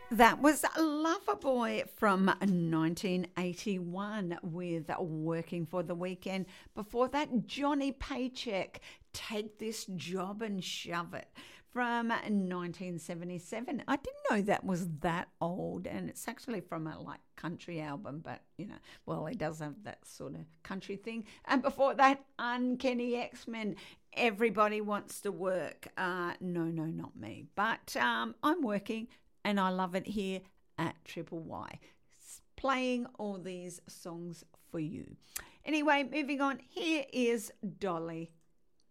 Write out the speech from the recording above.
That was Loverboy from 1981 with Working for the Weekend. Before that, Johnny Paycheck, Take This Job and Shove It from 1977. I didn't know that was that old, and it's actually from a country album, but well, he does have that sort of country thing. And before that, Uncanny X-Men, Everybody Wants to Work. No, not me, but I'm working. And I love it here at Triple Y, playing all these songs for you. Anyway, moving on, here is Dolly